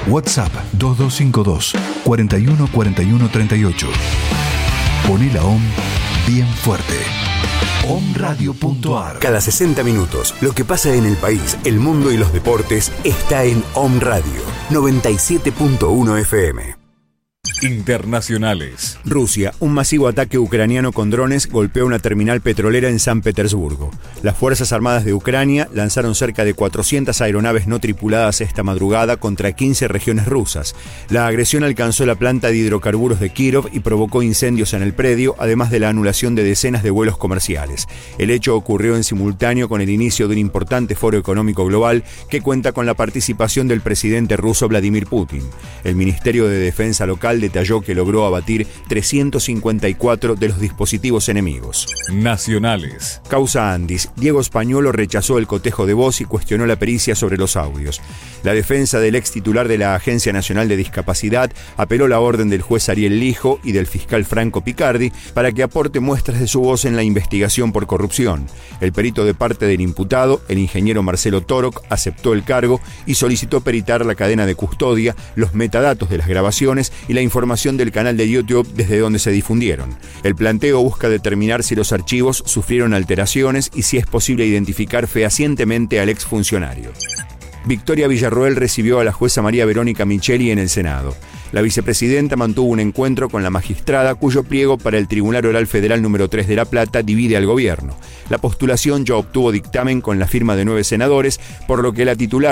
WhatsApp 2252 41 41 38. Poné la OM bien fuerte. omradio.ar. Cada 60 minutos, lo que pasa en el país, el mundo y los deportes está en Om Radio 97.1 FM. Internacionales. Rusia, un masivo ataque ucraniano con drones golpeó una terminal petrolera en San Petersburgo. Las Fuerzas Armadas de Ucrania lanzaron cerca de 400 aeronaves no tripuladas esta madrugada contra 15 regiones rusas. La agresión alcanzó la planta de hidrocarburos de Kirov y provocó incendios en el predio, además de la anulación de decenas de vuelos comerciales. El hecho ocurrió en simultáneo con el inicio de un importante foro económico global que cuenta con la participación del presidente ruso Vladimir Putin. El Ministerio de Defensa local detalló que logró abatir 354 de los dispositivos enemigos. Nacionales. Causa Andis. Diego Españolo rechazó el cotejo de voz y cuestionó la pericia sobre los audios. La defensa del ex titular de la Agencia Nacional de Discapacidad apeló la orden del juez Ariel Lijo y del fiscal Franco Picardi para que aporte muestras de su voz en la investigación por corrupción. El perito de parte del imputado, el ingeniero Marcelo Torok, aceptó el cargo y solicitó peritar la cadena de custodia, los metadatos de las grabaciones y la información del canal de YouTube desde donde se difundieron. El planteo busca determinar si los archivos sufrieron alteraciones y si es posible identificar fehacientemente al exfuncionario. Victoria Villarroel recibió a la jueza María Verónica Micheli en el Senado. La vicepresidenta mantuvo un encuentro con la magistrada cuyo pliego para el Tribunal Oral Federal número 3 de La Plata divide al gobierno. La postulación ya obtuvo dictamen con la firma de 9 senadores, por lo que la titular